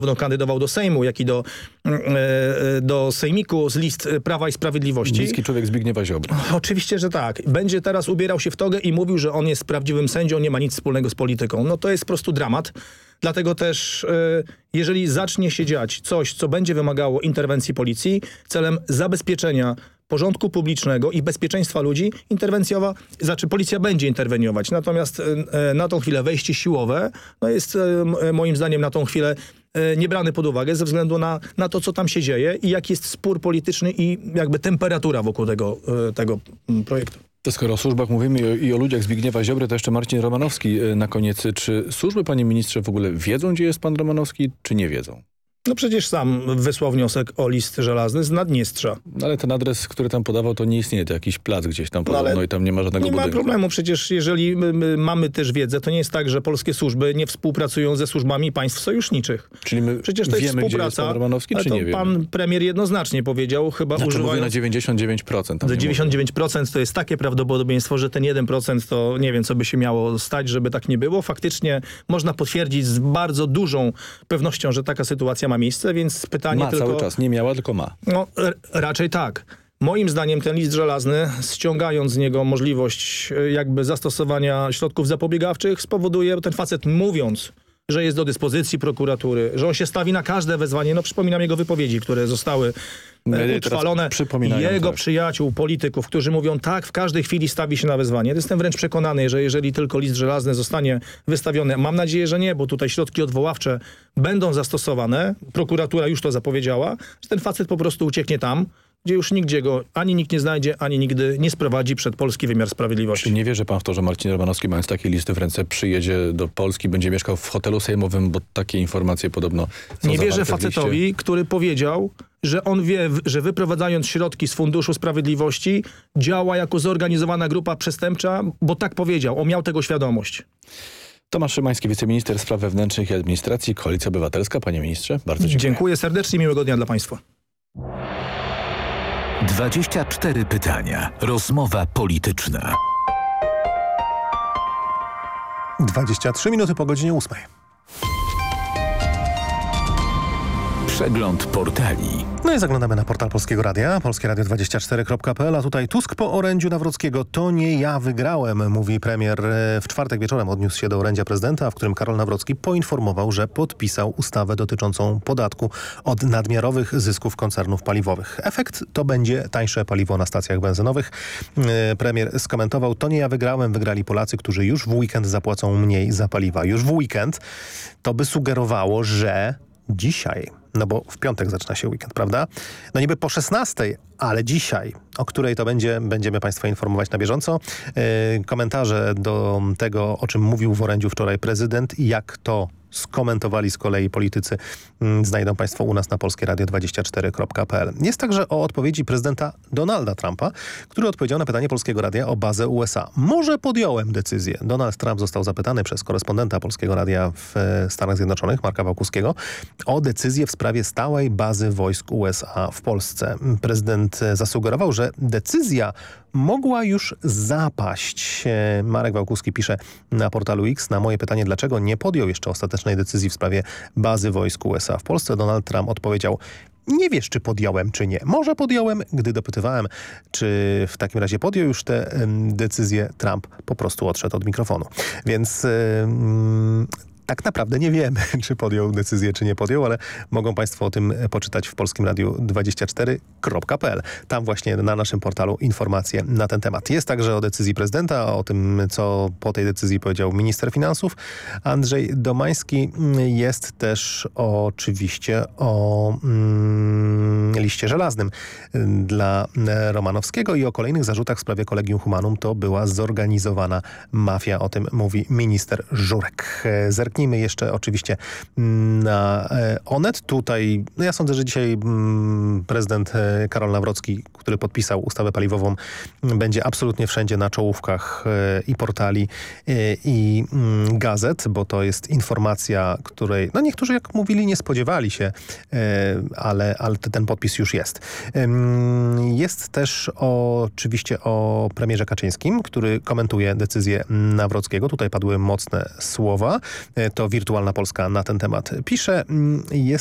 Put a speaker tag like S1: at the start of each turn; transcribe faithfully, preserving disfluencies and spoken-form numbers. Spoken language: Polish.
S1: Będą kandydował do Sejmu, jak i do, do Sejmiku z list Prawa i Sprawiedliwości.
S2: Bliski człowiek Zbigniewa Ziobry.
S1: Oczywiście, że tak. Będzie teraz ubierał się w togę i mówił, że on jest prawdziwym sędzią, nie ma nic wspólnego z polityką. No to jest po prostu dramat. Dlatego też, jeżeli zacznie się dziać coś, co będzie wymagało interwencji policji celem zabezpieczenia porządku publicznego i bezpieczeństwa ludzi, interwencjowa, znaczy policja będzie interweniować. Natomiast na tą chwilę wejście siłowe no jest moim zdaniem na tą chwilę nie brany pod uwagę ze względu na, na to, co tam się dzieje i jaki jest spór polityczny i jakby temperatura wokół tego, tego projektu.
S2: To skoro o służbach mówimy i o, i o ludziach Zbigniewa Ziobry, to jeszcze Marcin Romanowski na koniec. Czy służby, panie ministrze, w ogóle wiedzą, gdzie jest pan Romanowski, czy nie wiedzą?
S1: No przecież sam wysłał wniosek o list żelazny z Naddniestrza.
S2: No ale ten adres, który tam podawał, to nie istnieje. To jakiś plac gdzieś tam podobno no, i tam nie ma żadnego
S1: nie
S2: budynku.
S1: Nie ma problemu. Przecież jeżeli my, my mamy też wiedzę, to nie jest tak, że polskie służby nie współpracują ze służbami państw sojuszniczych.
S2: Czyli my
S1: przecież to
S2: wiemy,
S1: jest współpraca,
S2: gdzie jest pan Romanowski, czy
S1: to
S2: nie wiemy?
S1: Pan premier jednoznacznie powiedział, chyba
S2: znaczy,
S1: używając...
S2: mówię na dziewięćdziesiąt dziewięć procent.
S1: Za dziewięćdziesiąt dziewięć procent to jest takie prawdopodobieństwo, że ten jeden procent to nie wiem, co by się miało stać, żeby tak nie było. Faktycznie można potwierdzić z bardzo dużą pewnością, że taka sytuacja ma miejsce, więc pytanie
S2: ma
S1: tylko...
S2: cały czas, nie miała, tylko ma.
S1: No raczej tak. Moim zdaniem ten list żelazny, ściągając z niego możliwość jakby zastosowania środków zapobiegawczych, spowoduje, ten facet mówiąc, że jest do dyspozycji prokuratury, że on się stawi na każde wezwanie. No przypominam jego wypowiedzi, które zostały e, utrwalone. Jego tak. przyjaciół, polityków, którzy mówią tak, w każdej chwili stawi się na wezwanie. Jestem wręcz przekonany, że jeżeli tylko list żelazny zostanie wystawiony, mam nadzieję, że nie, bo tutaj środki odwoławcze będą zastosowane, prokuratura już to zapowiedziała, że ten facet po prostu ucieknie tam, gdzie już nigdzie go ani nikt nie znajdzie, ani nigdy nie sprowadzi przed polski wymiar sprawiedliwości.
S2: Czy nie wierzy pan w to, że Marcin Romanowski, mając takie listy w ręce, przyjedzie do Polski, będzie mieszkał w hotelu sejmowym, bo takie informacje podobno są
S1: Nie wierzę
S2: zawarte w liście?
S1: facetowi, który powiedział, że on wie, że wyprowadzając środki z Funduszu Sprawiedliwości działa jako zorganizowana grupa przestępcza, bo tak powiedział, on miał tego świadomość.
S2: Tomasz Szymański, wiceminister spraw wewnętrznych i administracji, Koalicja Obywatelska. Panie ministrze, bardzo dziękuję.
S1: Dziękuję serdecznie, miłego dnia dla państwa.
S3: dwadzieścia cztery pytania. Rozmowa polityczna.
S4: dwadzieścia trzy minuty po godzinie ósmej.
S3: Przegląd portali.
S4: No i zaglądamy na portal Polskiego Radia, polskie radio dwadzieścia cztery kropka p l, a tutaj Tusk po orędziu Nawrockiego. To nie ja wygrałem, mówi premier. W czwartek wieczorem odniósł się do orędzia prezydenta, w którym Karol Nawrocki poinformował, że podpisał ustawę dotyczącą podatku od nadmiarowych zysków koncernów paliwowych. Efekt to będzie tańsze paliwo na stacjach benzynowych. Premier skomentował, to nie ja wygrałem, wygrali Polacy, którzy już w weekend zapłacą mniej za paliwa. Już w weekend to by sugerowało, że dzisiaj, no bo w piątek zaczyna się weekend, prawda? No niby po szesnastej, ale dzisiaj, o której to będzie, będziemy państwa informować na bieżąco. Yy, komentarze do tego, o czym mówił w orędziu wczoraj prezydent i jak to skomentowali z kolei politycy, yy, znajdą państwo u nas na polskie radio dwadzieścia cztery kropka p l. Jest także o odpowiedzi prezydenta Donalda Trumpa, który odpowiedział na pytanie Polskiego Radia o bazę U S A. Może podjąłem decyzję. Donald Trump został zapytany przez korespondenta Polskiego Radia w Stanach Zjednoczonych, Marka Wałkuskiego, o decyzję w sprawie stałej bazy wojsk U S A w Polsce. Prezydent zasugerował, że decyzja mogła już zapaść. Marek Wałkuski pisze na portalu X, na moje pytanie, dlaczego nie podjął jeszcze ostatecznej decyzji w sprawie bazy wojsk U S A w Polsce, Donald Trump odpowiedział, nie wiesz, czy podjąłem, czy nie. Może podjąłem. Gdy dopytywałem, czy w takim razie podjął już tę decyzję, Trump po prostu odszedł od mikrofonu. Więc... Yy, Tak naprawdę nie wiemy, czy podjął decyzję, czy nie podjął, ale mogą państwo o tym poczytać w polskim radiu dwadzieścia cztery kropka p l. Tam właśnie na naszym portalu informacje na ten temat. Jest także o decyzji prezydenta, o tym, co po tej decyzji powiedział minister finansów Andrzej Domański. Jest też oczywiście o mm, liście żelaznym dla Romanowskiego i o kolejnych zarzutach w sprawie Collegium Humanum. To była zorganizowana mafia. O tym mówi minister Żurek. Zerknijmy jeszcze oczywiście na Onet. Tutaj, no ja sądzę, że dzisiaj prezydent Karol Nawrocki, który podpisał ustawę paliwową, będzie absolutnie wszędzie na czołówkach i portali, i gazet, bo to jest informacja, której, no niektórzy, jak mówili, nie spodziewali się, ale, ale ten podpis już jest. Jest też oczywiście o premierze Kaczyńskim, który komentuje decyzję Nawrockiego. Tutaj padły mocne słowa. To Wirtualna Polska na ten temat pisze. Jest